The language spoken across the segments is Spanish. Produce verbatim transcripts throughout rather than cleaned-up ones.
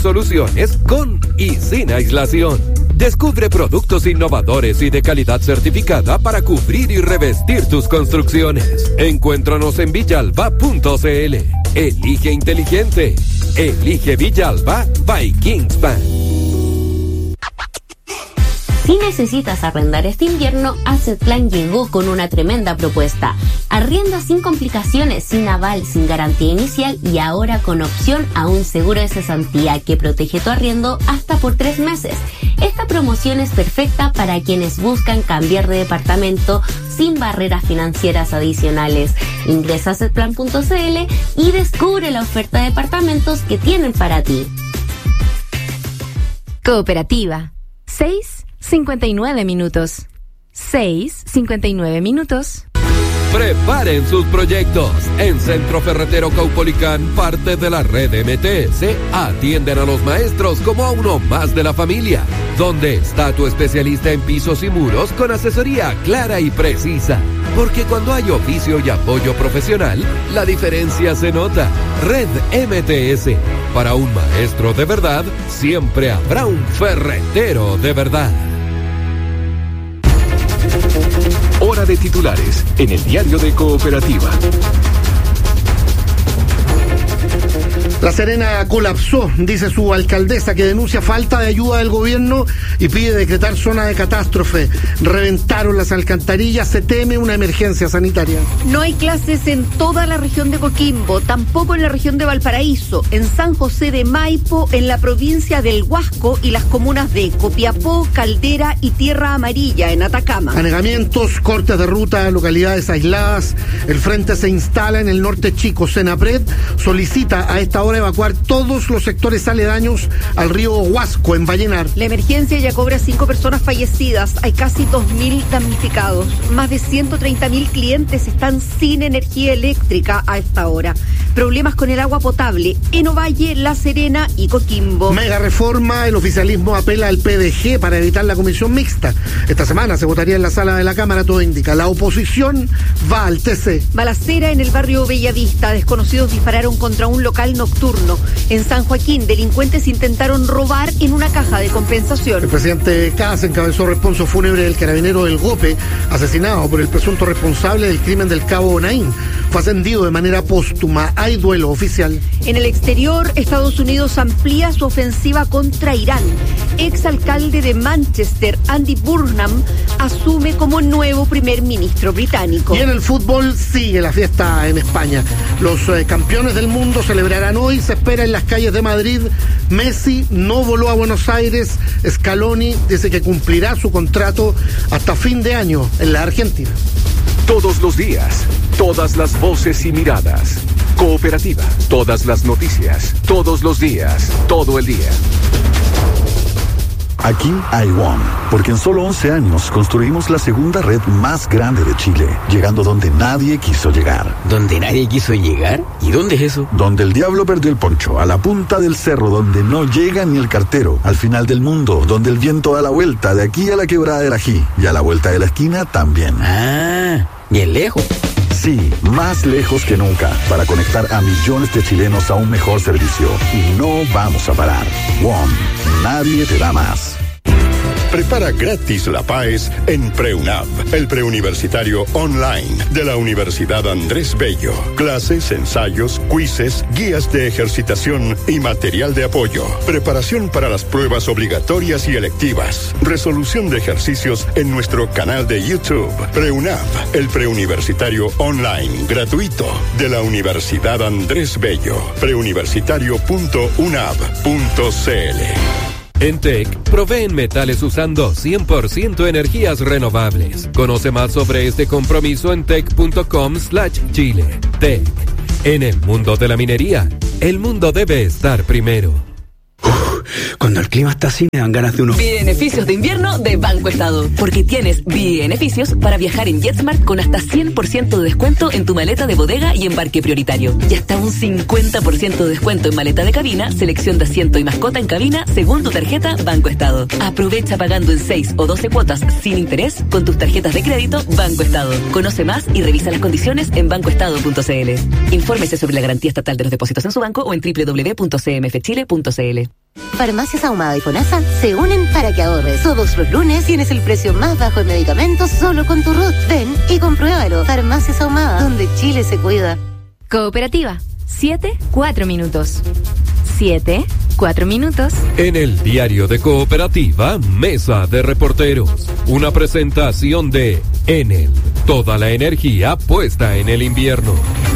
Soluciones con y sin aislación. Descubre productos innovadores y de calidad certificada para cubrir y revestir tus construcciones. Encuéntranos en villalba punto cl. Elige inteligente. Elige Villalba by Kingspan. Si necesitas arrendar este invierno, Asset Plan llegó con una tremenda propuesta. Arrienda sin complicaciones, sin aval, sin garantía inicial y ahora con opción a un seguro de cesantía que protege tu arriendo hasta por tres meses. Esta promoción es perfecta para quienes buscan cambiar de departamento sin barreras financieras adicionales. Ingresa a asset plan punto cl y descubre la oferta de departamentos que tienen para ti. Cooperativa. seis cincuenta y nueve minutos. seis cincuenta y nueve minutos. Preparen sus proyectos. En Centro Ferretero Caupolicán, parte de la red M T S, atienden a los maestros como a uno más de la familia. Donde está tu especialista en pisos y muros con asesoría clara y precisa. Porque cuando hay oficio y apoyo profesional, la diferencia se nota. Red M T S. Para un maestro de verdad, siempre habrá un ferretero de verdad. Hora de titulares en el diario de Cooperativa. La Serena colapsó, dice su alcaldesa, que denuncia falta de ayuda del gobierno y pide decretar zona de catástrofe. Reventaron las alcantarillas, se teme una emergencia sanitaria. No hay clases en toda la región de Coquimbo, tampoco en la región de Valparaíso, en San José de Maipo, en la provincia del Huasco y las comunas de Copiapó, Caldera y Tierra Amarilla, en Atacama. Anegamientos, cortes de ruta, localidades aisladas. El frente se instala en el norte chico. Senapred solicita a esta hora evacuar todos los sectores aledaños al río Huasco, en Vallenar. La emergencia ya cobra cinco personas fallecidas. Hay casi dos mil damnificados. Más de ciento treinta mil clientes están sin energía eléctrica a esta hora. Problemas con el agua potable en Ovalle, La Serena y Coquimbo. Mega reforma, el oficialismo apela al P D G para evitar la comisión mixta. Esta semana se votaría en la sala de la Cámara, todo indica. La oposición va al T C. Balacera en el barrio Bellavista. Desconocidos dispararon contra un local nocturno. En San Joaquín, delincuentes intentaron robar en una caja de compensación. El presidente Kass encabezó responso fúnebre del carabinero del Gope, asesinado por el presunto responsable del crimen del cabo Naín. Fue ascendido de manera póstuma. Hay duelo oficial. En el exterior, Estados Unidos amplía su ofensiva contra Irán. Exalcalde de Manchester, Andy Burnham, asume como nuevo primer ministro británico. Y en el fútbol sigue la fiesta en España. Los eh, campeones del mundo celebrarán hoy. Se espera en las calles de Madrid. Messi no voló a Buenos Aires. Scaloni dice que cumplirá su contrato hasta fin de año en la Argentina. Todos los días, todas las voces y miradas. Cooperativa, todas las noticias, todos los días, todo el día. Aquí hay One, porque en solo once años construimos la segunda red más grande de Chile, llegando donde nadie quiso llegar. ¿Donde nadie quiso llegar? ¿Y dónde es eso? Donde el diablo perdió el poncho, a la punta del cerro, donde no llega ni el cartero, al final del mundo, donde el viento da la vuelta, de aquí a la quebrada del Ají, y a la vuelta de la esquina también. Ah, bien lejos. Sí, más lejos que nunca, para conectar a millones de chilenos a un mejor servicio. Y no vamos a parar. WOM, nadie te da más. Prepara gratis la P A E S en PreUNAV, el preuniversitario online de la Universidad Andrés Bello. Clases, ensayos, quizzes, guías de ejercitación y material de apoyo. Preparación para las pruebas obligatorias y electivas. Resolución de ejercicios en nuestro canal de YouTube. PreUNAV, el preuniversitario online gratuito de la Universidad Andrés Bello. preuniversitario punto unav punto cl. En T E C, proveen metales usando cien por ciento energías renovables. Conoce más sobre este compromiso en tec punto com slash chile. T E C, en el mundo de la minería, el mundo debe estar primero. Cuando el clima está así, me dan ganas de unos beneficios de invierno de Banco Estado. Porque tienes beneficios para viajar en JetSmart con hasta cien por ciento de descuento en tu maleta de bodega y embarque prioritario. Y hasta un cincuenta por ciento de descuento en maleta de cabina, selección de asiento y mascota en cabina, según tu tarjeta Banco Estado. Aprovecha pagando en seis o doce cuotas sin interés con tus tarjetas de crédito Banco Estado. Conoce más y revisa las condiciones en banco estado punto c l. Infórmese sobre la garantía estatal de los depósitos en su banco o en doble u doble u doble u punto c m f chile punto c l. Farmacias Ahumada y FONASA se unen para que ahorres. Todos los lunes tienes el precio más bajo en medicamentos solo con tu R U T. Ven y compruébalo. Farmacias Ahumada, donde Chile se cuida. Cooperativa, siete, cuatro minutos. siete, cuatro minutos. En el diario de Cooperativa, Mesa de Reporteros. Una presentación de Enel. Toda la energía puesta en el invierno.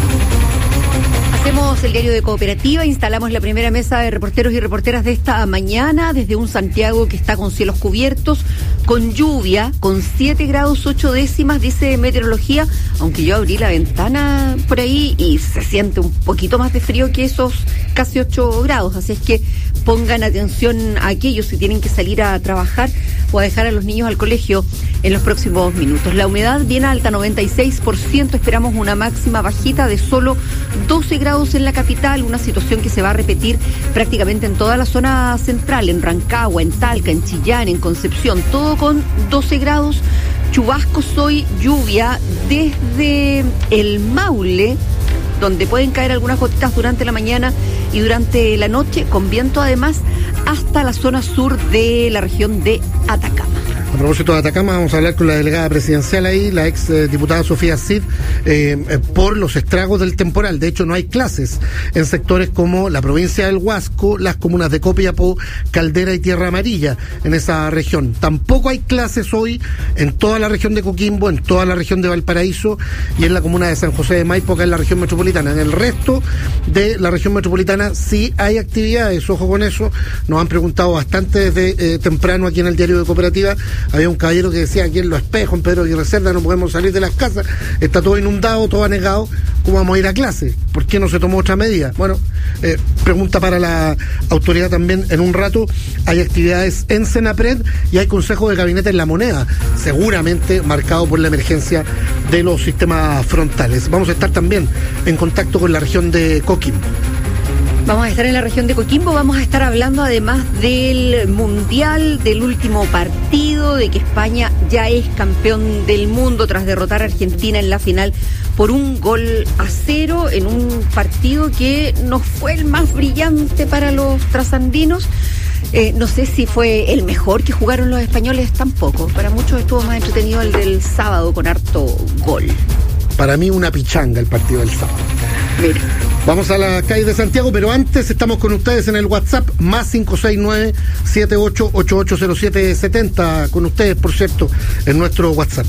Hacemos el diario de Cooperativa, instalamos la primera mesa de reporteros y reporteras de esta mañana desde un Santiago que está con cielos cubiertos, con lluvia, con siete grados ocho décimas, dice meteorología, aunque yo abrí la ventana por ahí y se siente un poquito más de frío que esos casi ocho grados, así es que pongan atención a aquellos si tienen que salir a trabajar o a dejar a los niños al colegio en los próximos minutos. La humedad bien alta, noventa y seis por ciento, esperamos una máxima bajita de solo doce grados en la capital, una situación que se va a repetir prácticamente en toda la zona central, en Rancagua, en Talca, en Chillán, en Concepción, todo con doce grados, chubascos hoy, lluvia desde el Maule, donde pueden caer algunas gotitas durante la mañana y durante la noche, con viento además hasta la zona sur de la región de Atacama. A propósito de Atacama, vamos a hablar con la delegada presidencial ahí, la ex eh, diputada Sofía Cid, eh, eh, por los estragos del temporal. De hecho, no hay clases en sectores como la provincia del Huasco, las comunas de Copiapó, Caldera y Tierra Amarilla, en esa región. Tampoco hay clases hoy en toda la región de Coquimbo, en toda la región de Valparaíso y en la comuna de San José de Maipo, acá en la región metropolitana. En el resto de la región metropolitana sí hay actividades, ojo con eso. Nos han preguntado bastante desde eh, temprano aquí en el diario de Cooperativa. Había un caballero que decía aquí en Los Espejos, en Pedro Aguirre Cerda, no podemos salir de las casas, está todo inundado, todo anegado, ¿cómo vamos a ir a clase? ¿Por qué no se tomó otra medida? Bueno, eh, pregunta para la autoridad también en un rato. Hay actividades en Senapred y hay consejo de gabinete en La Moneda, seguramente marcado por la emergencia de los sistemas frontales. Vamos a estar también en contacto con la región de Coquimbo. Vamos a estar en la región de Coquimbo, vamos a estar hablando además del Mundial, del último partido, de que España ya es campeón del mundo tras derrotar a Argentina en la final por un gol a cero, en un partido que no fue el más brillante para los trasandinos. Eh, no sé si fue el mejor que jugaron los españoles tampoco. Para muchos estuvo más entretenido el del sábado con harto gol. Para mí una pichanga el partido del sábado. Mira. Vamos a la calle de Santiago, pero antes estamos con ustedes en el WhatsApp, más cinco seis nueve, siete ocho ocho ocho cero siete siete cero, con ustedes, por cierto, en nuestro WhatsApp.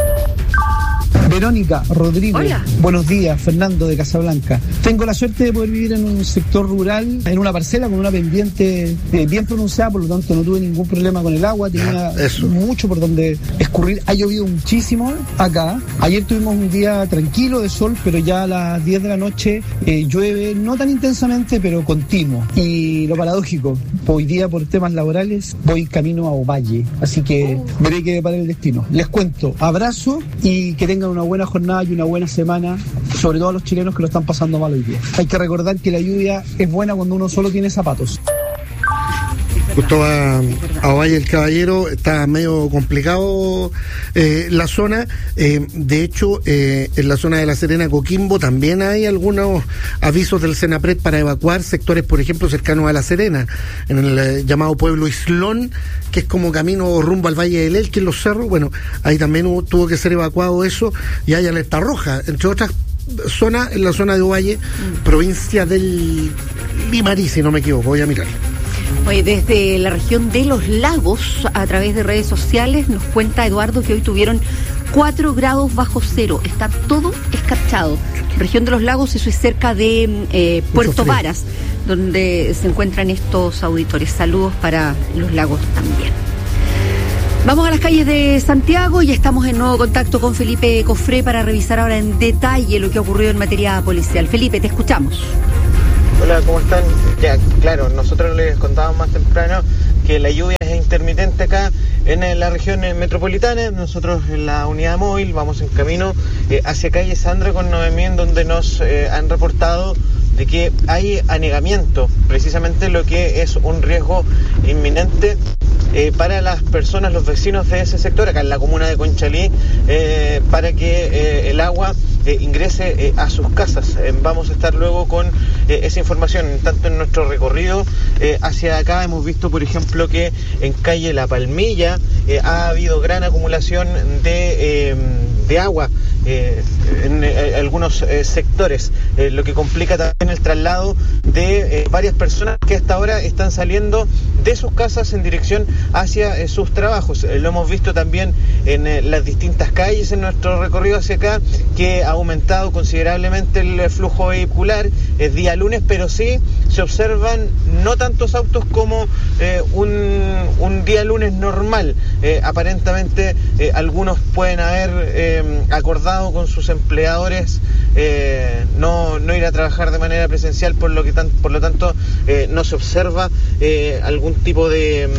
Verónica, Rodrigo, hola. Buenos días, Fernando de Casablanca. Tengo la suerte de poder vivir en un sector rural, en una parcela con una pendiente eh, bien pronunciada, por lo tanto no tuve ningún problema con el agua, tenía Eso. mucho por donde escurrir. Ha llovido muchísimo acá. Ayer tuvimos un día tranquilo de sol, pero ya a las diez de la noche eh, llueve, no tan intensamente, pero continuo. Y lo paradójico, hoy día por temas laborales voy camino a Ovalle, así que oh. veré qué para el destino. Les cuento, abrazo y que tengan una buena jornada y una buena semana, sobre todo a los chilenos que lo están pasando mal hoy día. Hay que recordar que la lluvia es buena cuando uno solo tiene zapatos. Justo a, a Valle el Caballero, está medio complicado eh, la zona. Eh, de hecho, eh, en la zona de La Serena, Coquimbo, también hay algunos avisos del Senapred para evacuar sectores, por ejemplo, cercanos a La Serena, en el eh, llamado pueblo Islón, que es como camino rumbo al Valle del Elqui, en los cerros. Bueno, ahí también hubo, tuvo que ser evacuado eso, y hay alerta roja, entre otras zonas, en la zona de Ovalle, mm. provincia del Limarí, si no me equivoco, voy a mirar. Oye, desde la región de Los Lagos, a través de redes sociales, nos cuenta Eduardo que hoy tuvieron cuatro grados bajo cero. Está todo escarchado. Región de Los Lagos, eso es cerca de eh, Puerto Varas, donde se encuentran estos auditores. Saludos para Los Lagos también. Vamos a las calles de Santiago y estamos en nuevo contacto con Felipe Cofré para revisar ahora en detalle lo que ha ocurrido en materia policial. Felipe, te escuchamos. Hola, ¿cómo están? Ya, claro, nosotros les contábamos más temprano que la lluvia es intermitente acá en la región metropolitana. Nosotros en la unidad móvil vamos en camino eh, hacia calle Sandra con Noemí, en donde nos eh, han reportado de que hay anegamiento, precisamente lo que es un riesgo inminente eh, para las personas, los vecinos de ese sector, acá en la comuna de Conchalí, eh, para que eh, el agua eh, ingrese eh, a sus casas. Eh, vamos a estar luego con eh, esa información. Tanto en nuestro recorrido eh, hacia acá hemos visto, por ejemplo, que en calle La Palmilla eh, ha habido gran acumulación de, eh, de agua eh, en eh, algunos eh, sectores, eh, lo que complica también el traslado de eh, varias personas que hasta ahora están saliendo de sus casas en dirección hacia eh, sus trabajos. Eh, lo hemos visto también en eh, las distintas calles en nuestro recorrido hacia acá, que ha aumentado considerablemente el flujo vehicular. Es día lunes, pero sí se observan no tantos autos como eh, un, un día lunes normal. Eh, aparentemente eh, algunos pueden haber eh, acordado con sus empleadores eh, no, no ir a trabajar de manera presencial, por lo que tan, por lo tanto eh, no se observa eh, algún tipo de,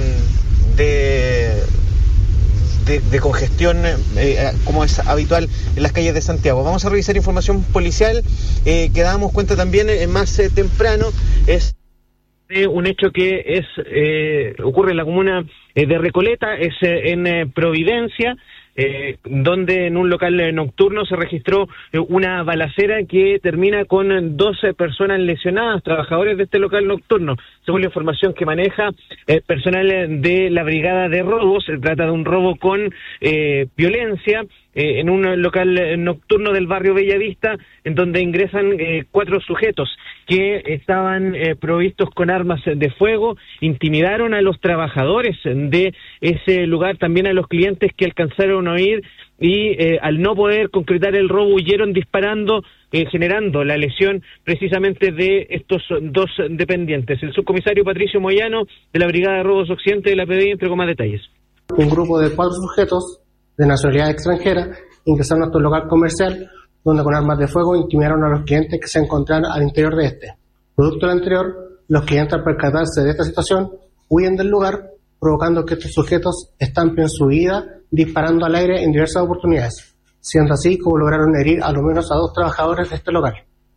de De, de congestión eh, como es habitual en las calles de Santiago. Vamos a revisar información policial eh, que dábamos cuenta también eh, más eh, temprano. Es eh, un hecho que es eh, ocurre en la comuna eh, de Recoleta, es eh, en eh, Providencia, Eh, donde en un local eh, nocturno se registró eh, una balacera que termina con doce personas lesionadas, trabajadores de este local nocturno. Según la información que maneja eh, personal de la Brigada de Robos, se trata de un robo con eh, violencia eh, en un local nocturno del barrio Bellavista, en donde ingresan eh, cuatro sujetos que estaban eh, provistos con armas de fuego, intimidaron a los trabajadores de ese lugar, también a los clientes que alcanzaron a oír, y eh, al no poder concretar el robo huyeron disparando, eh, generando la lesión precisamente de estos dos dependientes. El subcomisario Patricio Moyano, de la Brigada de Robos Occidente de la P D I, entregó más detalles. Un grupo de cuatro sujetos de nacionalidad extranjera ingresaron a nuestro local comercial, donde con armas de fuego intimidaron a los clientes que se encontraban al interior de este. Producto del anterior, los clientes, al percatarse de esta situación, huyen del lugar, provocando que estos sujetos estampien su huida, disparando al aire en diversas oportunidades, siendo así como lograron herir a lo menos a dos trabajadores de este local.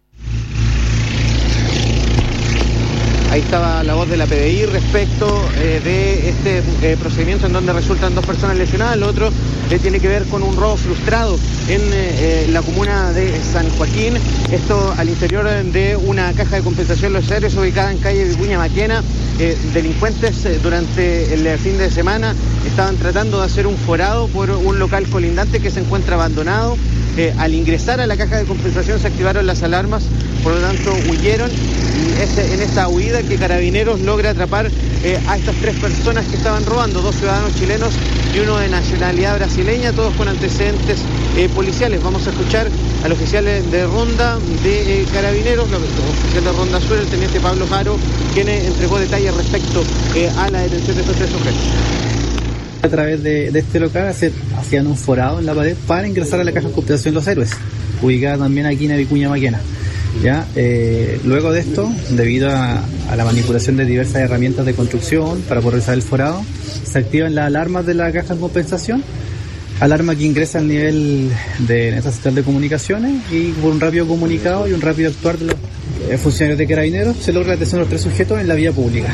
Ahí estaba la voz de la P D I respecto eh, de este eh, procedimiento en donde resultan dos personas lesionadas. Lo otro eh, tiene que ver con un robo frustrado en eh, la comuna de San Joaquín. Esto al interior de una caja de compensación Los Héroes ubicada en calle Vicuña Maquena. Eh, delincuentes eh, durante el fin de semana estaban tratando de hacer un forado por un local colindante que se encuentra abandonado. Eh, al ingresar a la caja de compensación se activaron las alarmas, por lo tanto huyeron, y es en esta huida que Carabineros logra atrapar eh, a estas tres personas que estaban robando, dos ciudadanos chilenos y uno de nacionalidad brasileña, todos con antecedentes eh, policiales. Vamos a escuchar al oficial de ronda de eh, Carabineros, el oficial de ronda sur, el teniente Pablo Jaro, quien eh, entregó detalles respecto eh, a la detención de estos tres sujetos. A través de, de este local hacer, hacían un forado en la pared para ingresar a la caja de compensación Los Héroes, ubicada también aquí en Vicuña Maquena. ¿Ya? Eh, luego de esto, debido a, a la manipulación de diversas herramientas de construcción para poder realizar el forado, se activan las alarmas de la caja de compensación, alarma que ingresa al nivel de esta central de comunicaciones, y por un rápido comunicado y un rápido actuar de los eh, funcionarios de Carabineros se logra la detención de los tres sujetos en la vía pública.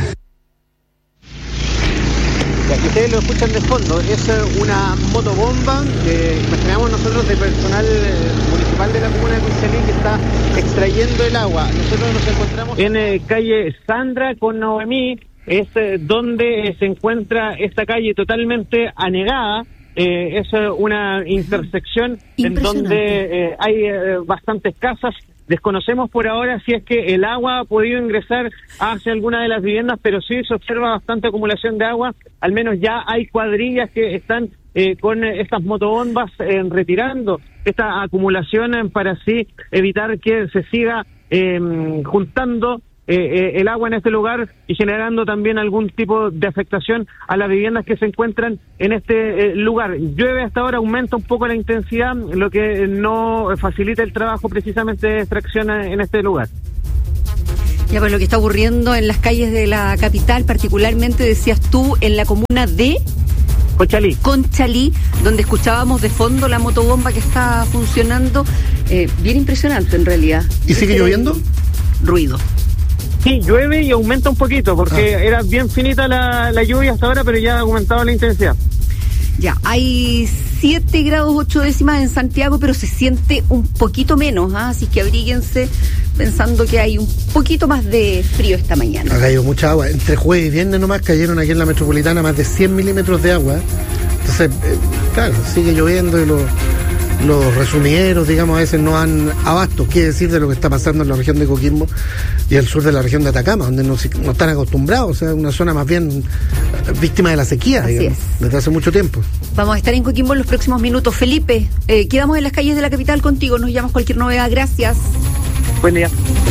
Y ustedes lo escuchan de fondo, es una motobomba, eh, imaginamos nosotros, de personal eh, municipal de la comuna de Conchalí, que está extrayendo el agua. Nosotros nos encontramos en eh, calle Sandra con Noemí, es eh, donde eh, se encuentra esta calle totalmente anegada. Eh, es eh, una intersección en donde eh, hay eh, bastantes casas. Desconocemos por ahora si es que el agua ha podido ingresar hacia alguna de las viviendas, pero sí se observa bastante acumulación de agua. Al menos ya hay cuadrillas que están eh, con estas motobombas eh, retirando esta acumulación eh, para así evitar que se siga eh, juntando eh, eh, el agua en este lugar y generando también algún tipo de afectación a las viviendas que se encuentran en este eh, lugar. Llueve hasta ahora, aumenta un poco la intensidad, lo que no facilita el trabajo precisamente de extracción en este lugar. Ya, pues lo que está ocurriendo en las calles de la capital, particularmente decías tú, en la comuna de Conchalí. Conchalí, donde escuchábamos de fondo la motobomba que está funcionando. Eh, bien impresionante en realidad. ¿Y sigue Ese lloviendo? Ruido. Sí, llueve y aumenta un poquito, porque ah. era bien finita la, la lluvia hasta ahora, pero ya ha aumentado la intensidad. Ya, hay siete grados ocho décimas en Santiago, pero se siente un poquito menos, ¿ah? Así que abríguense pensando que hay un poquito más de frío esta mañana. Ha caído mucha agua. Entre jueves y viernes nomás cayeron aquí en la metropolitana más de cien milímetros de agua. Entonces, eh, claro, sigue lloviendo y los, los resumideros, digamos, a veces no dan abasto. ¿Qué decir de lo que está pasando en la región de Coquimbo y el sur de la región de Atacama, donde no, no están acostumbrados? O sea, una zona más bien víctima de la sequía, Así digamos, es. desde hace mucho tiempo. Vamos a estar en Coquimbo en los próximos minutos. Felipe, eh, quedamos en las calles de la capital contigo. Nos llamas cualquier novedad. Gracias. Buen día.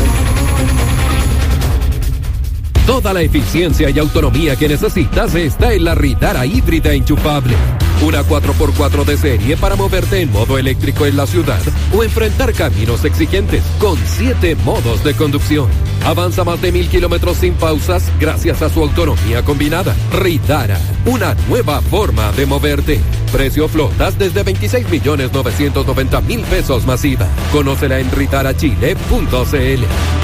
Toda la eficiencia y autonomía que necesitas está en la Ritara híbrida enchufable. Una cuatro por cuatro de serie para moverte en modo eléctrico en la ciudad o enfrentar caminos exigentes con siete modos de conducción. Avanza más de mil kilómetros sin pausas gracias a su autonomía combinada. Ritara, una nueva forma de moverte. Precio flotas desde veintiséis millones novecientos noventa mil pesos masiva. Conócela en ritarachile punto cl.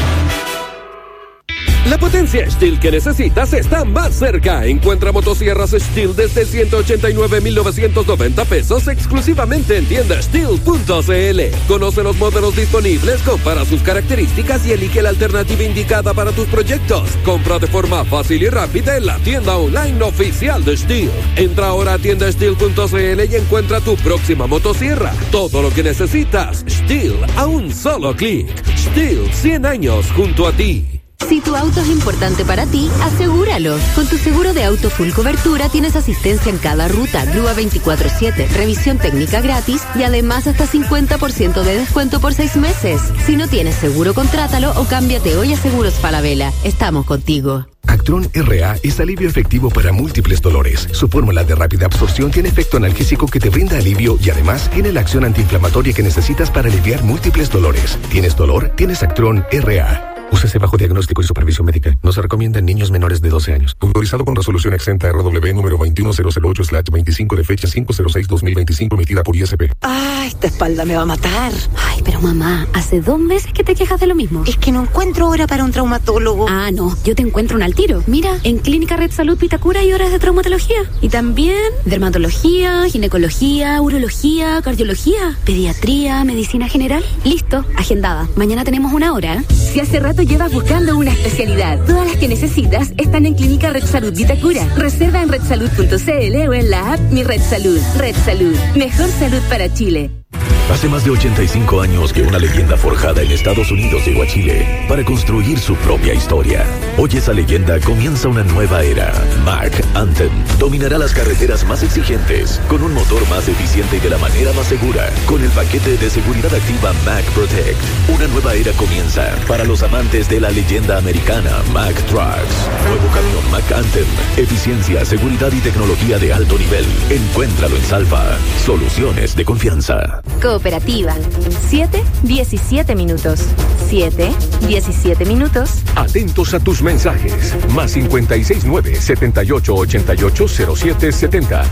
La potencia Stihl que necesitas está más cerca. Encuentra motosierras Stihl desde ciento ochenta y nueve mil novecientos noventa pesos exclusivamente en tienda stihl punto cl. Conoce los modelos disponibles, compara sus características y elige la alternativa indicada para tus proyectos. Compra de forma fácil y rápida en la tienda online oficial de Stihl. Entra ahora a tienda stihl punto cl y encuentra tu próxima motosierra. Todo lo que necesitas, Stihl a un solo clic. Stihl, cien años junto a ti. Si tu auto es importante para ti, asegúralo. Con tu seguro de auto full cobertura tienes asistencia en cada ruta, grúa veinticuatro siete, revisión técnica gratis y además hasta cincuenta por ciento de descuento por seis meses. Si no tienes seguro, contrátalo o cámbiate hoy a Seguros Falabella. Estamos contigo. Actron R A es alivio efectivo para múltiples dolores. Su fórmula de rápida absorción tiene efecto analgésico que te brinda alivio y además tiene la acción antiinflamatoria que necesitas para aliviar múltiples dolores. ¿Tienes dolor? Tienes Actron R A. Úsese bajo diagnóstico y supervisión médica. No se recomienda en niños menores de doce años. Autorizado con resolución exenta R W número veintiuno mil ocho slash veinticinco de fecha cinco cero seis dos mil veinticinco emitida por I S P. Ay, esta espalda me va a matar. Ay, pero mamá, hace dos meses que te quejas de lo mismo. Es que no encuentro hora para un traumatólogo. Ah, no, yo te encuentro un al tiro. Mira, en Clínica Red Salud Vitacura hay horas de traumatología. Y también dermatología, ginecología, urología, cardiología, pediatría, medicina general. Listo, agendada. Mañana tenemos una hora. Si hace rato llevas buscando una especialidad, todas las que necesitas están en Clínica Red Salud Vitacura. Reserva en red salud punto cl o en la app Mi Red Salud. Red Salud, mejor salud para Chile. Hace más de ochenta y cinco años que una leyenda forjada en Estados Unidos llegó a Chile para construir su propia historia. Hoy esa leyenda comienza una nueva era. Mack Anthem dominará las carreteras más exigentes con un motor más eficiente y de la manera más segura. Con el paquete de seguridad activa Mack Protect, una nueva era comienza para los amantes de la leyenda americana Mack Trucks. Nuevo camión Mack Anthem, eficiencia, seguridad y tecnología de alto nivel. Encuéntralo en Salva. Soluciones de confianza. Cooperativa. siete, diecisiete minutos. siete, diecisiete minutos. Atentos a tus mensajes. Más cincuenta y seis nueve, setenta y ocho ochenta y ocho, cero siete setenta.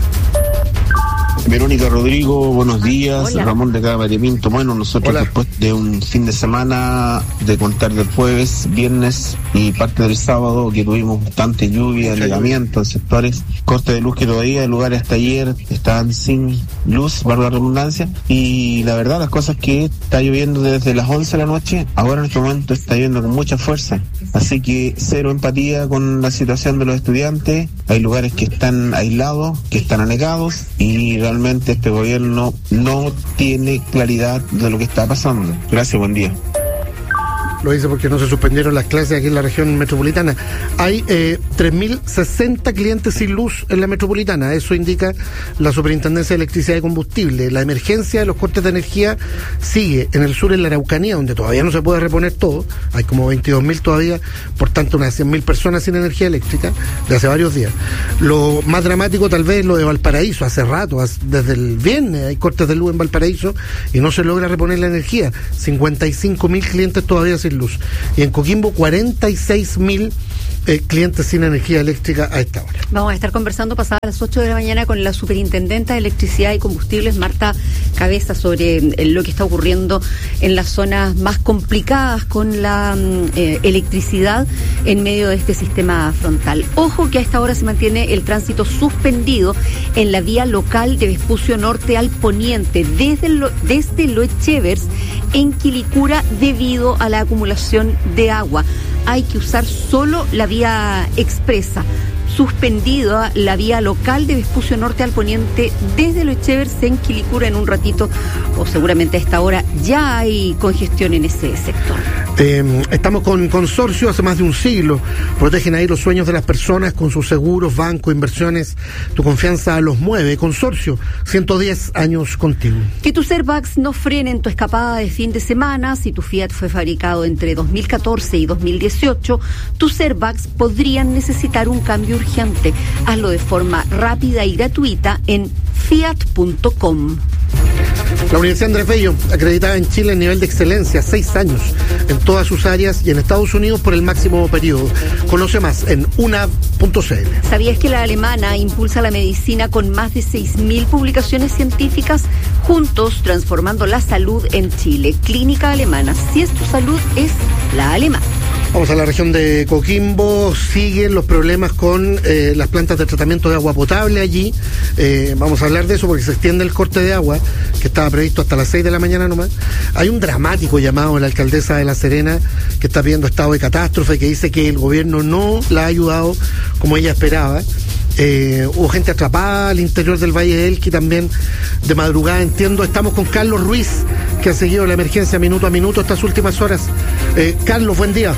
Verónica Rodrigo, buenos días. Hola. Ramón de acá de Mariapinto. Bueno, nosotros Hola. después de un fin de semana, de contar del jueves, viernes y parte del sábado, que tuvimos bastante lluvia, anegamiento en sectores, corte de luz que todavía en lugares hasta ayer estaban sin luz, valga la redundancia, y la verdad las cosas que está lloviendo desde las once de la noche, ahora en este momento está lloviendo con mucha fuerza, así que cero empatía con la situación de los estudiantes. Hay lugares que están aislados, que están anegados, y realmente este gobierno no tiene claridad de lo que está pasando. Gracias, buen día. Lo hice porque no se suspendieron las clases aquí en la región metropolitana. Hay eh, tres mil sesenta clientes sin luz en la metropolitana. Eso indica la Superintendencia de Electricidad y Combustible. La emergencia de los cortes de energía sigue en el sur, en la Araucanía, donde todavía no se puede reponer todo. Hay como veintidós mil todavía, por tanto unas cien mil personas sin energía eléctrica de hace varios días. Lo más dramático tal vez es lo de Valparaíso. Hace rato, desde el viernes hay cortes de luz en Valparaíso y no se logra reponer la energía. cincuenta y cinco mil clientes todavía sin luz. Y en Coquimbo cuarenta y seis mil eh, clientes sin energía eléctrica a esta hora. Vamos a estar conversando pasadas las ocho de la mañana con la superintendenta de Electricidad y Combustibles, Marta Cabeza, sobre eh, lo que está ocurriendo en las zonas más complicadas con la eh, electricidad en medio de este sistema frontal. Ojo que a esta hora se mantiene el tránsito suspendido en la vía local de Vespucio Norte al poniente, desde, lo, desde Loechevers en Quilicura, debido a la acumulación de agua. Hay que usar solo la vía expresa. Suspendida la vía local de Vespucio Norte al poniente desde Loechevers en Quilicura. En un ratito, o seguramente a esta hora, ya hay congestión en ese sector. Eh, estamos con Consorcio, hace más de un siglo. Protegen ahí los sueños de las personas con sus seguros, bancos, inversiones. Tu confianza los mueve. Consorcio, ciento diez años contigo. Que tus airbags no frenen tu escapada de fin de semana. Si tu Fiat fue fabricado entre dos mil catorce y dos mil dieciocho, tus airbags podrían necesitar un cambio urgente. Hazlo de forma rápida y gratuita en fiat punto com. La Universidad Andrés Bello, acreditada en Chile en nivel de excelencia, seis años en todas sus áreas, y en Estados Unidos por el máximo periodo. Conoce más en una punto c l. ¿Sabías que la alemana impulsa la medicina con más de seis mil publicaciones científicas? Juntos transformando la salud en Chile. Clínica Alemana. Si es tu salud, es la alemana. Vamos a la región de Coquimbo. Siguen los problemas con eh, las plantas de tratamiento de agua potable allí. Eh, vamos a hablar de eso porque se extiende el corte de agua, que estaba previsto hasta las seis de la mañana nomás. Hay un dramático llamado de la alcaldesa de La Serena, que está pidiendo estado de catástrofe, que dice que el gobierno no la ha ayudado como ella esperaba. Eh, hubo gente atrapada al interior del Valle de Elqui también de madrugada, entiendo. Estamos con Carlos Ruiz, que ha seguido la emergencia minuto a minuto estas últimas horas. Eh, Carlos, buen día.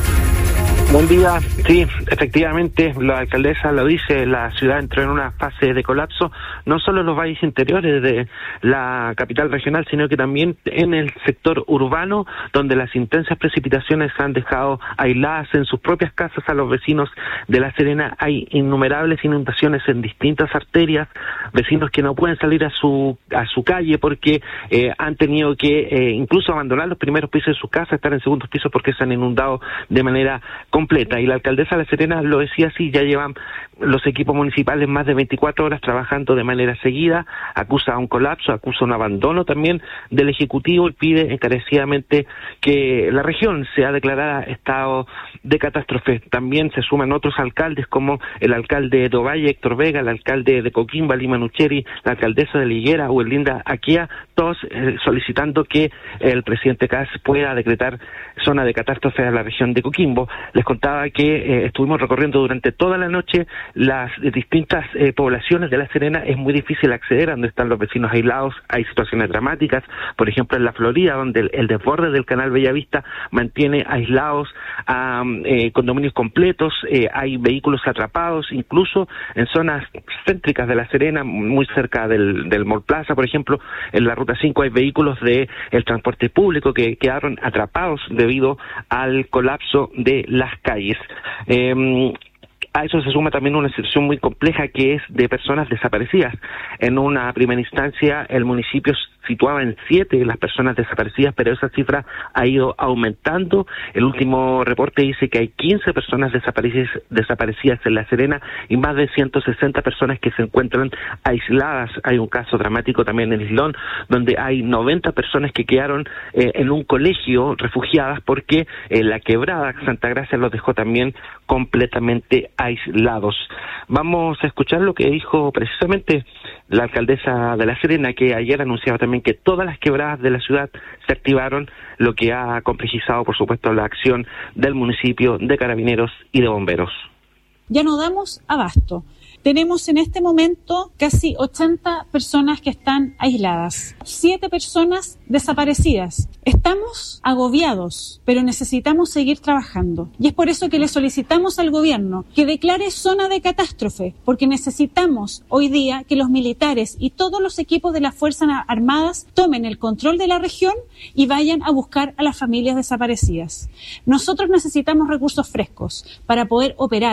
Buen día. Sí, efectivamente, la alcaldesa lo dice, la ciudad entró en una fase de colapso, no solo en los valles interiores de la capital regional, sino que también en el sector urbano, donde las intensas precipitaciones han dejado aisladas en sus propias casas a los vecinos de La Serena. Hay innumerables inundaciones en distintas arterias, vecinos que no pueden salir a su a su calle porque eh, han tenido que eh, incluso abandonar los primeros pisos de su casa, estar en segundos pisos porque se han inundado de manera completa. Y la alcaldesa de La Serena lo decía así: ya llevan los equipos municipales más de veinticuatro horas trabajando de manera seguida, acusa un colapso, acusa un abandono también del Ejecutivo y pide encarecidamente que la región sea declarada estado de catástrofe. También se suman otros alcaldes como el alcalde de Ovalle, Héctor Vega, el alcalde de Coquimbo, Lima Nucheri, la alcaldesa de Liguera, Huelinda Aquia, todos eh, solicitando que el presidente Kast pueda decretar zona de catástrofe a la región de Coquimbo. Les contaba que eh, estuvimos recorriendo durante toda la noche las distintas eh, poblaciones de La Serena. Es muy difícil acceder a donde están los vecinos aislados. Hay situaciones dramáticas, por ejemplo en la Florida, donde el, el desborde del canal Bellavista mantiene aislados a eh, condominios completos. Eh, hay vehículos atrapados, incluso en zonas céntricas de La Serena, muy cerca del, del Mall Plaza, por ejemplo, en la Ruta cinco hay vehículos de el transporte público que quedaron atrapados debido al colapso de las calles. Eh, A eso se suma también una situación muy compleja que es de personas desaparecidas. En una primera instancia, el municipio situaba en siete las personas desaparecidas, pero esa cifra ha ido aumentando. El último reporte dice que hay quince personas desaparecidas, desaparecidas en La Serena y más de ciento sesenta personas que se encuentran aisladas. Hay un caso dramático también en Islón, donde hay noventa personas que quedaron eh, en un colegio refugiadas porque eh, la quebrada Santa Gracia los dejó también completamente aislados. Vamos a escuchar lo que dijo precisamente la alcaldesa de La Serena, que ayer anunciaba también que todas las quebradas de la ciudad se activaron, lo que ha complejizado, por supuesto, la acción del municipio, de carabineros y de bomberos. Ya no damos abasto. Tenemos en este momento casi ochenta personas que están aisladas, siete personas desaparecidas. Estamos agobiados, pero necesitamos seguir trabajando. Y es por eso que le solicitamos al gobierno que declare zona de catástrofe, porque necesitamos hoy día que los militares y todos los equipos de las Fuerzas Armadas tomen el control de la región y vayan a buscar a las familias desaparecidas. Nosotros necesitamos recursos frescos para poder operar, para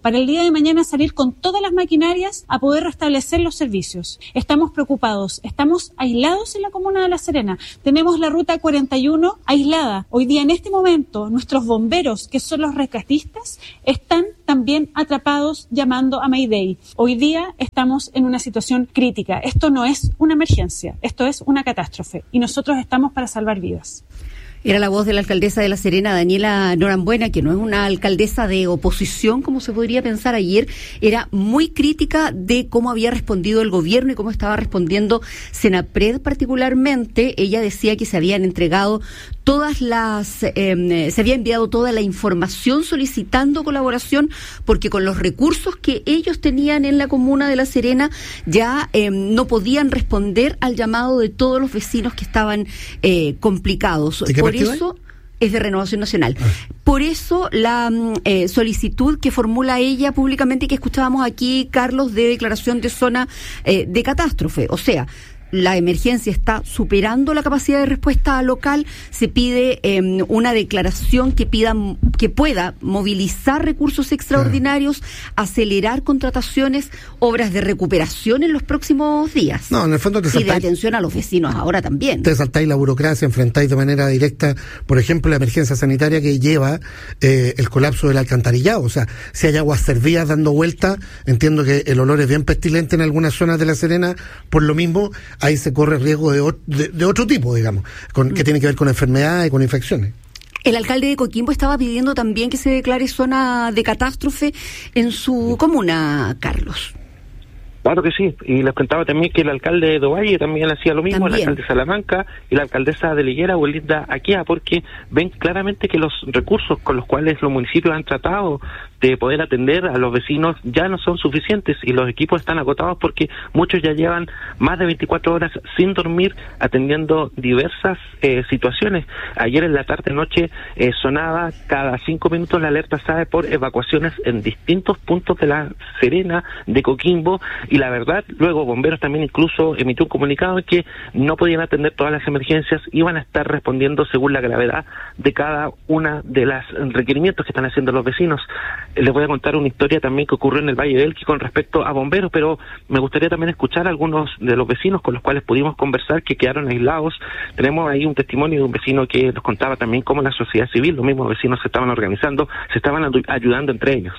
para el día de mañana salir con todas las maquinarias a poder restablecer los servicios. Estamos preocupados, estamos aislados en la comuna de La Serena. Tenemos la ruta cuarenta y uno aislada. Hoy día, en este momento, nuestros bomberos, que son los rescatistas, están también atrapados llamando a Mayday. Hoy día estamos en una situación crítica. Esto no es una emergencia, esto es una catástrofe y nosotros estamos para salvar vidas. Era la voz de la alcaldesa de La Serena, Daniela Norambuena, que no es una alcaldesa de oposición, como se podría pensar ayer. Era muy crítica de cómo había respondido el gobierno y cómo estaba respondiendo Senapred particularmente. Ella decía que se habían entregado todas las, eh, se había enviado toda la información solicitando colaboración, porque con los recursos que ellos tenían en la comuna de La Serena ya eh, no podían responder al llamado de todos los vecinos que estaban eh, complicados. Por eso es de Renovación Nacional. Ah. Por eso la eh, solicitud que formula ella públicamente y que escuchábamos aquí, Carlos, de declaración de zona eh, de catástrofe. O sea, la emergencia está superando la capacidad de respuesta local, se pide eh, una declaración que pida, que pueda movilizar recursos extraordinarios, claro, acelerar contrataciones, obras de recuperación en los próximos días. No, en el fondo te saltáis, y de atención a los vecinos ahora también. Te saltáis la burocracia, enfrentáis de manera directa, por ejemplo, la emergencia sanitaria que lleva eh, el colapso del alcantarillado. O sea, si hay aguas servidas dando vuelta, entiendo que el olor es bien pestilente en algunas zonas de La Serena, por lo mismo ahí se corre riesgo de, de, de otro tipo, digamos, con, que tiene que ver con enfermedades y con infecciones. El alcalde de Coquimbo estaba pidiendo también que se declare zona de catástrofe en su comuna, Carlos. Claro que sí, y les contaba también que el alcalde de Ovalle también hacía lo mismo, también. El alcalde de Salamanca y la alcaldesa de Liguera, Belinda Aquia, porque ven claramente que los recursos con los cuales los municipios han tratado de poder atender a los vecinos ya no son suficientes y los equipos están agotados porque muchos ya llevan más de veinticuatro horas sin dormir atendiendo diversas eh, situaciones. Ayer en la tarde-noche eh, sonaba cada cinco minutos la alerta S A E por evacuaciones en distintos puntos de La Serena, de Coquimbo, y la verdad, luego Bomberos también incluso emitió un comunicado en que no podían atender todas las emergencias, iban a estar respondiendo según la gravedad de cada una de los requerimientos que están haciendo los vecinos. Les voy a contar una historia también que ocurrió en el Valle del Elqui con respecto a bomberos, pero me gustaría también escuchar a algunos de los vecinos con los cuales pudimos conversar que quedaron aislados. Tenemos ahí un testimonio de un vecino que nos contaba también cómo la sociedad civil, los mismos vecinos se estaban organizando, se estaban ayudando entre ellos.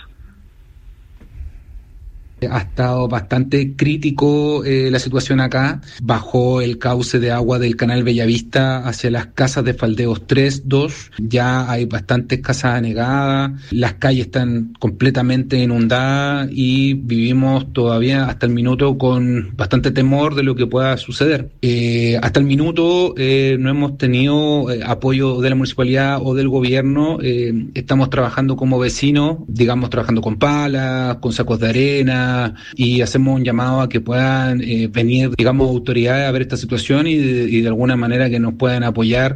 Ha estado bastante crítico eh, la situación acá. Bajó el cauce de agua del canal Bellavista hacia las casas de Faldeos tres, dos. Ya hay bastantes casas anegadas. Las calles están completamente inundadas y vivimos todavía hasta el minuto con bastante temor de lo que pueda suceder. Eh, hasta el minuto eh, no hemos tenido eh, apoyo de la municipalidad o del gobierno. Eh, estamos trabajando como vecinos, digamos, trabajando con palas, con sacos de arena, y hacemos un llamado a que puedan eh, venir, digamos, autoridades a ver esta situación y de, y de alguna manera que nos puedan apoyar.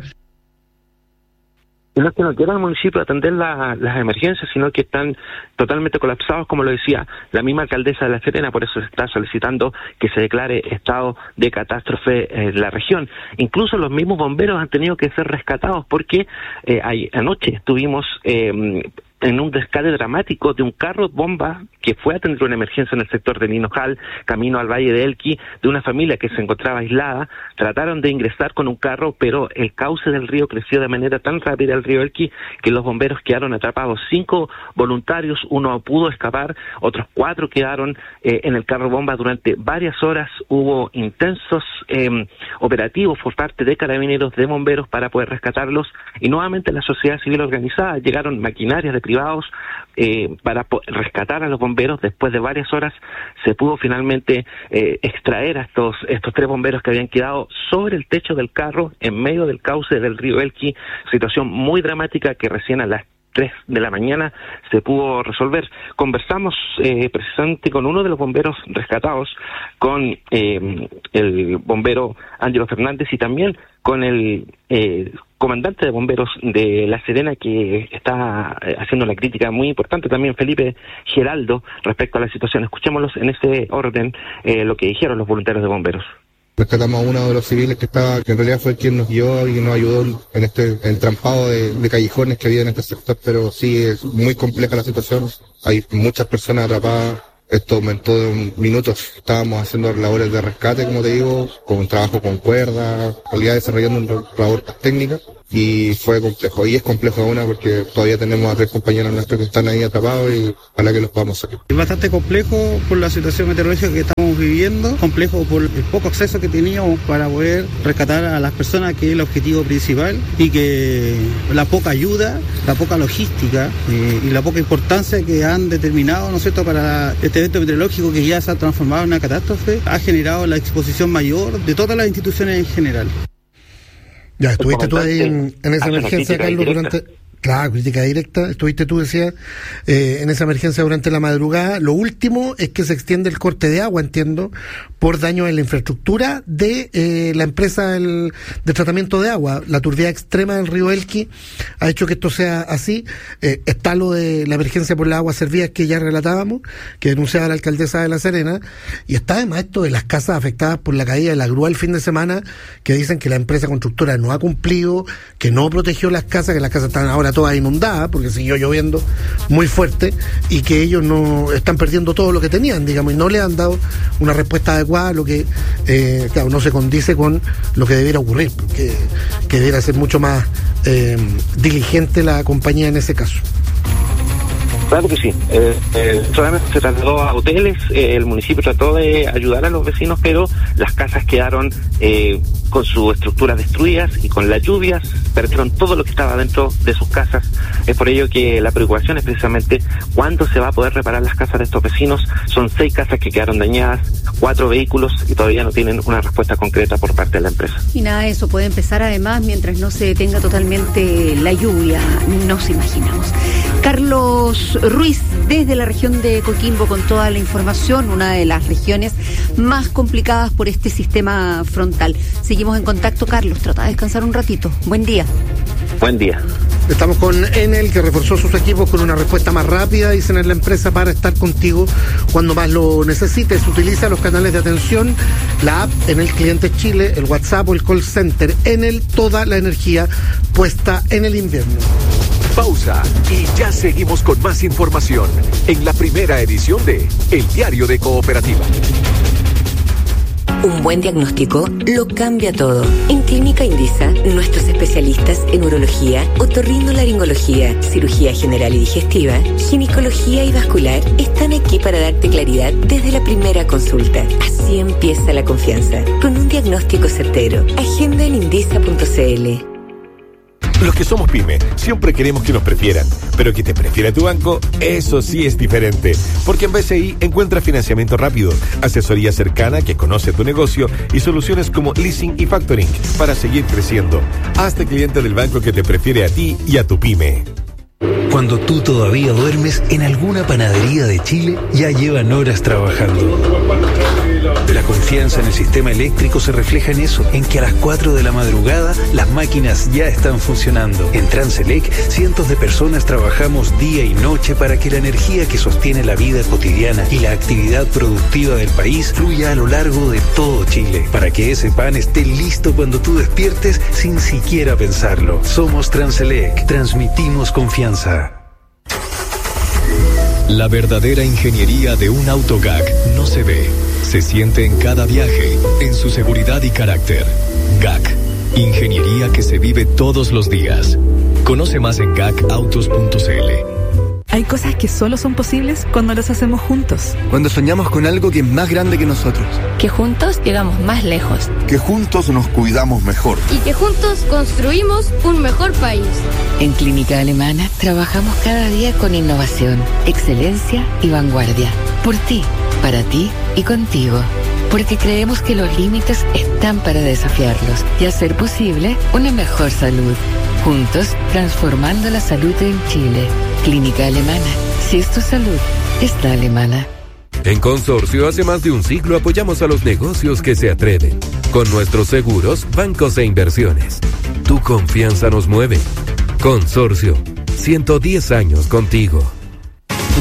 No es que no quiera el municipio atender la, las emergencias, sino que están totalmente colapsados, como lo decía la misma alcaldesa de La Serena, por eso se está solicitando que se declare estado de catástrofe en la región. Incluso los mismos bomberos han tenido que ser rescatados porque eh, hay, anoche estuvimos eh, en un rescate dramático de un carro bomba que fue a atender una emergencia en el sector de Ninojal, camino al Valle de Elqui, de una familia que se encontraba aislada. Trataron de ingresar con un carro, pero el cauce del río creció de manera tan rápida el río Elqui que los bomberos quedaron atrapados. Cinco voluntarios, uno pudo escapar, otros cuatro quedaron eh, en el carro bomba durante varias horas. Hubo intensos eh, operativos por parte de carabineros, de bomberos para poder rescatarlos, y nuevamente la sociedad civil organizada, llegaron maquinarias de privados eh, para rescatar a los bomberos. Después de varias horas se pudo finalmente eh, extraer a estos, estos tres bomberos que habían quedado sobre el techo del carro en medio del cauce del río Elqui. Situación muy dramática que recién a las tres de la mañana se pudo resolver. Conversamos eh, precisamente con uno de los bomberos rescatados, con eh, el bombero Ángelo Fernández, y también con el eh, comandante de bomberos de La Serena, que está eh, haciendo una crítica muy importante también, Felipe Geraldo, respecto a la situación. Escuchémoslos en ese orden, eh, lo que dijeron los voluntarios de bomberos. Rescatamos a uno de los civiles que estaba, que en realidad fue quien nos guió y nos ayudó en este entrampado de, de callejones que había en este sector, pero sí es muy compleja la situación. Hay muchas personas atrapadas. Esto aumentó en minutos. Estábamos haciendo labores de rescate, como te digo, con un trabajo con cuerdas, en realidad desarrollando una labor técnica. Y fue complejo, y es complejo aún porque todavía tenemos a tres compañeros nuestros que están ahí atrapados y ojalá que los podamos sacar. Es bastante complejo por la situación meteorológica que estamos viviendo, complejo por el poco acceso que teníamos para poder rescatar a las personas, que es el objetivo principal, y que la poca ayuda, la poca logística eh, y la poca importancia que han determinado, ¿no es cierto?, para este evento meteorológico que ya se ha transformado en una catástrofe, ha generado la exposición mayor de todas las instituciones en general. Ya, estuviste tú ahí en, en esa emergencia, Carlos, durante... Claro, crítica directa. Estuviste tú, decías, eh, en esa emergencia durante la madrugada. Lo último es que se extiende el corte de agua, entiendo, por daño en la infraestructura de eh, la empresa del, de tratamiento de agua. La turbidez extrema del río Elqui ha hecho que esto sea así. Eh, está lo de la emergencia por las aguas servidas que ya relatábamos, que denunciaba la alcaldesa de La Serena. Y está además esto de las casas afectadas por la caída de la grúa el fin de semana, que dicen que la empresa constructora no ha cumplido, que no protegió las casas, que las casas están ahora todas inundadas porque siguió lloviendo muy fuerte y que ellos no están perdiendo todo lo que tenían, digamos, y no le han dado una respuesta adecuada, lo que eh, claro, no se condice con lo que debiera ocurrir, que, que debiera ser mucho más eh, diligente la compañía en ese caso. Claro que sí. Eh, eh, solamente se trasladó a hoteles, eh, el municipio trató de ayudar a los vecinos, pero las casas quedaron eh, con sus estructuras destruidas y con las lluvias perdieron todo lo que estaba dentro de sus casas. Es por ello que la preocupación es precisamente cuándo se va a poder reparar las casas de estos vecinos. Son seis casas que quedaron dañadas, cuatro vehículos y todavía no tienen una respuesta concreta por parte de la empresa. Y nada de eso puede empezar además mientras no se detenga totalmente la lluvia, nos imaginamos. Carlos Ruiz, desde la región de Coquimbo, con toda la información, una de las regiones más complicadas por este sistema frontal. Seguimos en contacto, Carlos, trata de descansar un ratito. Buen día. Buen día. Estamos con Enel, que reforzó sus equipos con una respuesta más rápida, dicen en la empresa, para estar contigo cuando más lo necesites. Utiliza los canales de atención, la app Enel Clientes Chile, el WhatsApp o el call center. Enel, toda la energía puesta en el invierno. Pausa y ya seguimos con más información en la primera edición de El Diario de Cooperativa. Un buen diagnóstico lo cambia todo. En Clínica Indisa, nuestros especialistas en urología, otorrinolaringología, cirugía general y digestiva, ginecología y vascular están aquí para darte claridad desde la primera consulta. Así empieza la confianza, con un diagnóstico certero. Agenda en indisa punto c l. Los que somos pyme siempre queremos que nos prefieran, pero que te prefiera tu banco, eso sí es diferente. Porque en B C I encuentras financiamiento rápido, asesoría cercana que conoce tu negocio y soluciones como leasing y factoring para seguir creciendo. Hazte cliente del banco que te prefiere a ti y a tu pyme. Cuando tú todavía duermes, en alguna panadería de Chile ya llevan horas trabajando. La confianza en el sistema eléctrico se refleja en eso, en que a las cuatro de la madrugada las máquinas ya están funcionando. En Transelec, cientos de personas trabajamos día y noche para que la energía que sostiene la vida cotidiana y la actividad productiva del país fluya a lo largo de todo Chile, para que ese pan esté listo cuando tú despiertes sin siquiera pensarlo. Somos Transelec, transmitimos confianza. La verdadera ingeniería de un auto G A C no se ve, se siente en cada viaje, en su seguridad y carácter. G A C, ingeniería que se vive todos los días. Conoce más en gacautos punto c l. Hay cosas que solo son posibles cuando las hacemos juntos. Cuando soñamos con algo que es más grande que nosotros. Que juntos llegamos más lejos. Que juntos nos cuidamos mejor. Y que juntos construimos un mejor país. En Clínica Alemana trabajamos cada día con innovación, excelencia y vanguardia. Por ti, para ti y contigo. Porque creemos que los límites están para desafiarlos y hacer posible una mejor salud. Juntos, transformando la salud en Chile. Clínica Alemana. Si es tu salud, es la alemana. En Consorcio, hace más de un siglo apoyamos a los negocios que se atreven. Con nuestros seguros, bancos e inversiones. Tu confianza nos mueve. Consorcio. ciento diez años contigo.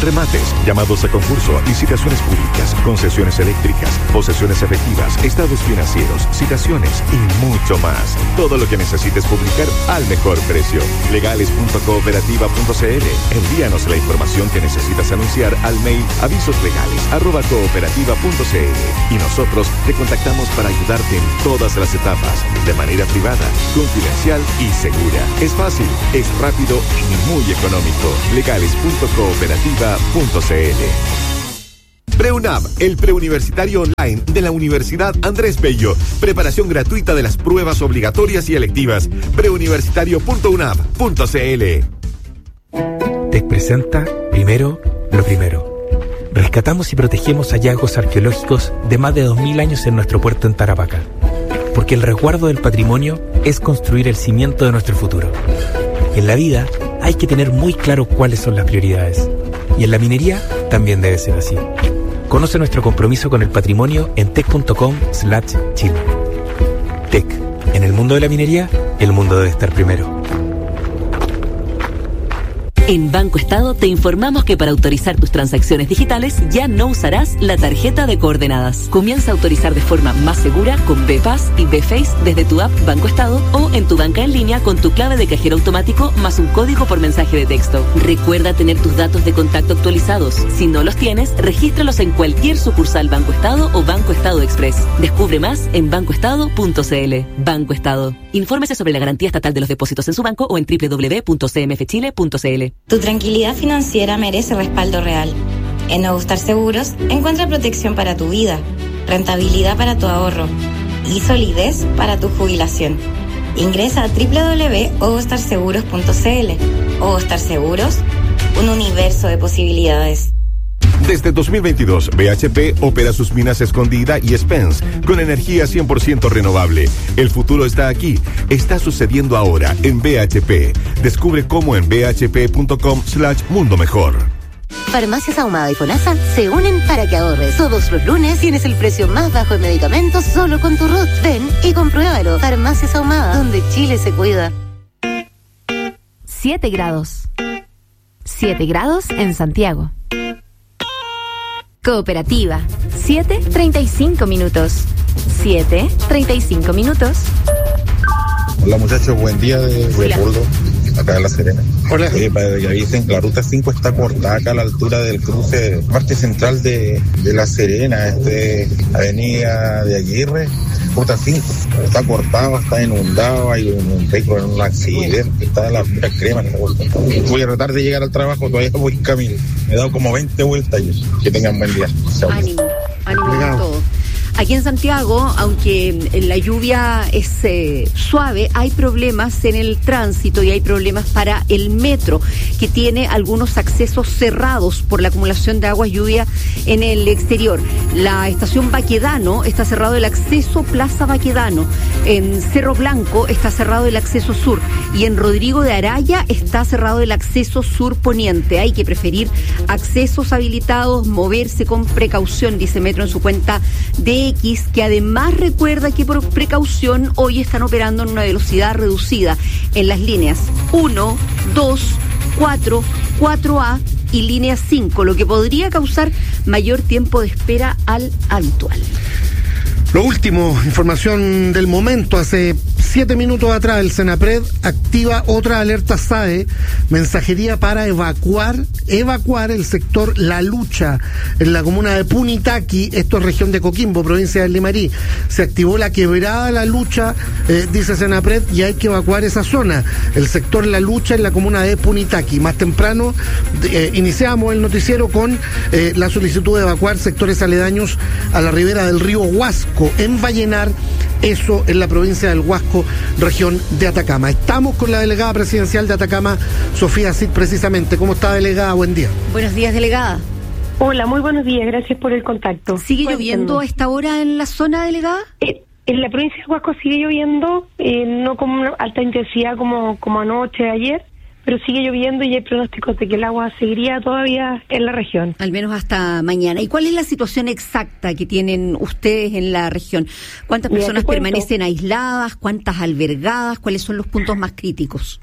remates, llamados a concurso, licitaciones públicas, concesiones eléctricas, posesiones efectivas, estados financieros, citaciones y mucho más. Todo lo que necesites publicar al mejor precio. legales punto cooperativa punto c l. Envíanos la información que necesitas anunciar al mail avisoslegales arroba cooperativa punto c l y nosotros te contactamos para ayudarte en todas las etapas, de manera privada, confidencial y segura. Es fácil, es rápido y muy económico. legales punto cooperativa punto c l. PreUNAV, el preuniversitario online de la Universidad Andrés Bello. Preparación gratuita de las pruebas obligatorias y electivas. preuniversitario punto unav punto c l. TEC presenta Primero lo Primero. Rescatamos y protegemos hallazgos arqueológicos de más de dos mil años en nuestro puerto en Tarapacá. Porque el resguardo del patrimonio es construir el cimiento de nuestro futuro. En la vida hay que tener muy claro cuáles son las prioridades. Y en la minería también debe ser así. Conoce nuestro compromiso con el patrimonio en tec punto com slash chile. TEC. En el mundo de la minería, el mundo debe estar primero. En Banco Estado te informamos que para autorizar tus transacciones digitales ya no usarás la tarjeta de coordenadas. Comienza a autorizar de forma más segura con B-Pass y B-Face desde tu app Banco Estado o en tu banca en línea con tu clave de cajero automático más un código por mensaje de texto. Recuerda tener tus datos de contacto actualizados. Si no los tienes, regístralos en cualquier sucursal Banco Estado o Banco Estado Express. Descubre más en banco estado punto c l. Banco Estado. Infórmese sobre la garantía estatal de los depósitos en su banco o en doble u doble u doble u punto c m f chile punto c l. Tu tranquilidad financiera merece respaldo real. En Nuevo Star Seguros encuentra protección para tu vida, rentabilidad para tu ahorro y solidez para tu jubilación. Ingresa a doble u doble u doble u punto ovostar seguros punto c l. Ovostar Seguros, un universo de posibilidades. Desde dos mil veintidós, B H P opera sus minas Escondida y Spence con energía cien por ciento renovable. El futuro está aquí. Está sucediendo ahora en B H P. Descubre cómo en b h p punto com slash mundo mejor. Farmacias Ahumada y FONASA se unen para que ahorres. Todos los lunes tienes el precio más bajo en medicamentos solo con tu R U T. Ven y compruébalo. Farmacias Ahumada, donde Chile se cuida. siete grados. siete grados en Santiago. Cooperativa, siete treinta y cinco minutos. siete treinta y cinco minutos. Hola muchachos, buen día de Leopoldo, acá en La Serena. Hola. Oye, para que avisen, la ruta cinco está cortada acá a la altura del cruce, parte central de, de La Serena, este, avenida de Aguirre, ruta cinco. Está cortada, está inundado, hay un, un vehículo en un accidente, está la pura crema. Voy a tratar de llegar al trabajo, todavía voy en camino. Me he dado como veinte vueltas y que tengan buen día. Chao. Ánimo, ánimo a todo. Aquí en Santiago, aunque la lluvia es eh, suave, hay problemas en el tránsito y hay problemas para el metro, que tiene algunos accesos cerrados por la acumulación de agua lluvia en el exterior. La estación Baquedano está cerrado el acceso Plaza Baquedano. En Cerro Blanco está cerrado el acceso sur. Y en Rodrigo de Araya está cerrado el acceso sur poniente. Hay que preferir accesos habilitados, moverse con precaución, dice Metro en su cuenta de X, que además recuerda que por precaución hoy están operando en una velocidad reducida en las líneas uno, dos, cuatro, cuatro A y línea cinco, lo que podría causar mayor tiempo de espera al habitual. Lo último, información del momento, hace siete minutos atrás el Senapred activa otra alerta S A E, mensajería para evacuar, evacuar el sector La Lucha en la comuna de Punitaqui, esto es región de Coquimbo, provincia de Limarí. Se activó la quebrada La Lucha, eh, dice Senapred, y hay que evacuar esa zona, el sector La Lucha en la comuna de Punitaqui. Más temprano eh, iniciamos el noticiero con eh, la solicitud de evacuar sectores aledaños a la ribera del río Huasco, en Vallenar, eso en la provincia del Huasco, región de Atacama. Estamos con la delegada presidencial de Atacama, Sofía Cid, precisamente. ¿Cómo está, delegada? Buen día. Buenos días, delegada. Hola, muy buenos días, gracias por el contacto. ¿Sigue Cuéntanos. lloviendo a esta hora en la zona, delegada? Eh, en la provincia del Huasco sigue lloviendo, eh, no con una alta intensidad como, como anoche, ayer, pero sigue lloviendo y hay pronósticos de que el agua seguiría todavía en la región. Al menos hasta mañana. ¿Y cuál es la situación exacta que tienen ustedes en la región? ¿Cuántas personas permanecen aisladas? ¿Cuántas albergadas? ¿Cuáles son los puntos más críticos?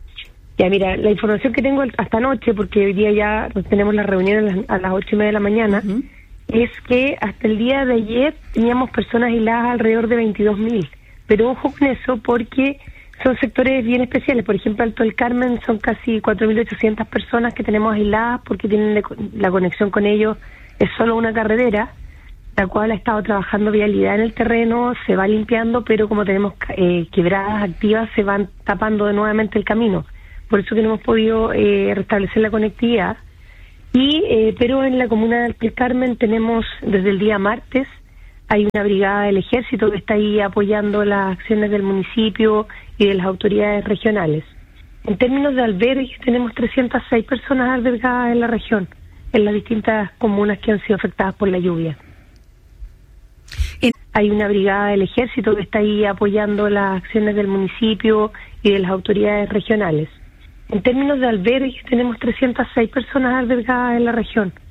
Ya, mira, la información que tengo hasta anoche, porque hoy día ya tenemos la reunión a las, a las ocho y media de la mañana, uh-huh. es que hasta el día de ayer teníamos personas aisladas alrededor de veintidós mil. Pero ojo con eso, porque son sectores bien especiales. Por ejemplo, Alto del Carmen son casi cuatro mil ochocientas personas que tenemos aisladas porque tienen de, la conexión con ellos es solo una carretera, la cual ha estado trabajando vialidad en el terreno, se va limpiando, pero como tenemos eh, quebradas activas, se van tapando de nuevamente el camino. Por eso que no hemos podido eh, restablecer la conectividad. Y eh, pero en la comuna de Alto del Carmen tenemos desde el día martes, hay una brigada del ejército que está ahí apoyando las acciones del municipio y de las autoridades regionales. En términos de albergues, tenemos trescientas seis personas albergadas en la región, en las distintas comunas que han sido afectadas por la lluvia. En... Hay una brigada del ejército que está ahí apoyando las acciones del municipio y de las autoridades regionales. En términos de albergues, tenemos trescientas seis personas albergadas en la región,